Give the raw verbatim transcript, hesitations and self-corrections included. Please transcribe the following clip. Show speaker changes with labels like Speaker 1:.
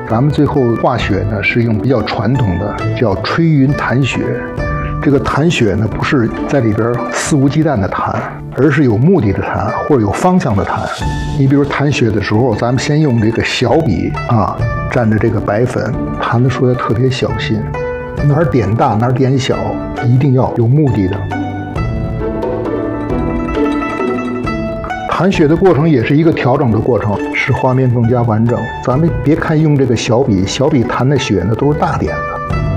Speaker 1: 咱们最后化雪呢是用比较传统的叫吹云弹雪。这个弹雪呢不是在里边肆无忌惮的弹，而是有目的的弹，或者有方向的弹。你比如弹雪的时候，咱们先用这个小笔啊，蘸着这个白粉，弹的时候要特别小心，哪儿点大哪儿点小，一定要有目的的。弹雪的过程也是一个调整的过程，使画面更加完整。咱们别看用这个小笔，小笔弹的雪呢都是大点的。